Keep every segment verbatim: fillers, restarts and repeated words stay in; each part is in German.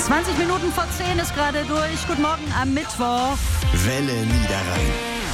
zwanzig Minuten vor zehn ist gerade durch. Guten Morgen am Mittwoch. Welle Niederrhein.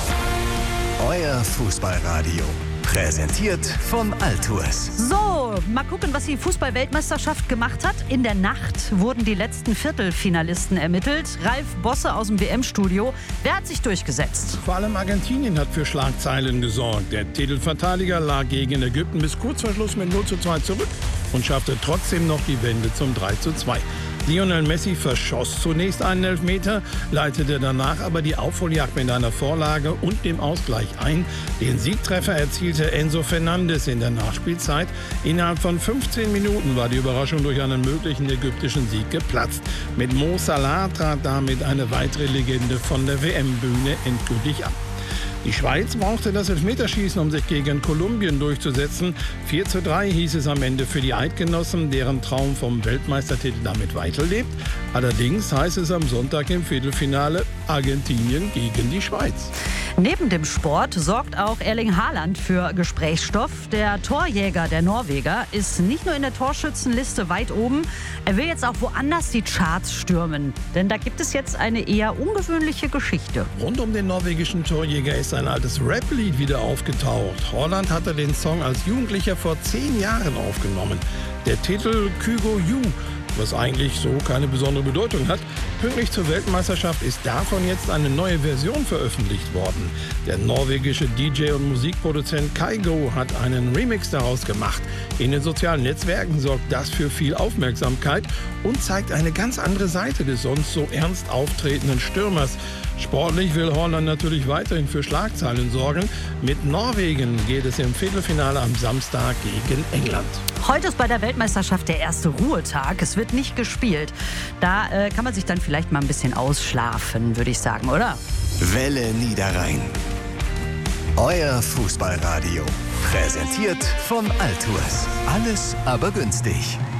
Euer Fußballradio. Präsentiert von Altours. So, mal gucken, was die Fußball-Weltmeisterschaft gemacht hat. In der Nacht wurden die letzten Viertelfinalisten ermittelt. Ralf Bosse aus dem W M-Studio. Wer hat sich durchgesetzt? Vor allem Argentinien hat für Schlagzeilen gesorgt. Der Titelverteidiger lag gegen Ägypten bis kurz vor Schluss mit null zu zwei zurück und schaffte trotzdem noch die Wende zum drei zu zwei. Lionel Messi verschoss zunächst einen Elfmeter, leitete danach aber die Aufholjagd mit einer Vorlage und dem Ausgleich ein. Den Siegtreffer erzielte Enzo Fernandes in der Nachspielzeit. Innerhalb von fünfzehn Minuten war die Überraschung durch einen möglichen ägyptischen Sieg geplatzt. Mit Mo Salah trat damit eine weitere Legende von der W M-Bühne endgültig ab. Die Schweiz brauchte das Elfmeterschießen, um sich gegen Kolumbien durchzusetzen. vier zu drei hieß es am Ende für die Eidgenossen, deren Traum vom Weltmeistertitel damit weiterlebt. Allerdings heißt es am Sonntag im Viertelfinale Argentinien gegen die Schweiz. Neben dem Sport sorgt auch Erling Haaland für Gesprächsstoff. Der Torjäger der Norweger ist nicht nur in der Torschützenliste weit oben, er will jetzt auch woanders die Charts stürmen. Denn da gibt es jetzt eine eher ungewöhnliche Geschichte. Rund um den norwegischen Torjäger ist ein altes Rap-Lied wieder aufgetaucht. Haaland hatte den Song als Jugendlicher vor zehn Jahren aufgenommen. Der Titel Kygo You, was eigentlich so keine besondere Bedeutung hat. Pünktlich zur Weltmeisterschaft ist davon jetzt eine neue Version veröffentlicht worden. Der norwegische D J und Musikproduzent Kygo hat einen Remix daraus gemacht. In den sozialen Netzwerken sorgt das für viel Aufmerksamkeit und zeigt eine ganz andere Seite des sonst so ernst auftretenden Stürmers. Sportlich will Haaland natürlich weiterhin für Schlagzeilen sorgen. Mit Norwegen geht es im Viertelfinale am Samstag gegen England. Heute ist bei der Weltmeisterschaft der erste Ruhetag. Es wird nicht gespielt. Da äh, kann man sich dann vielleicht mal ein bisschen ausschlafen, würde ich sagen, oder? Welle Niederrhein. Euer Fußballradio. Präsentiert von Altours. Alles aber günstig.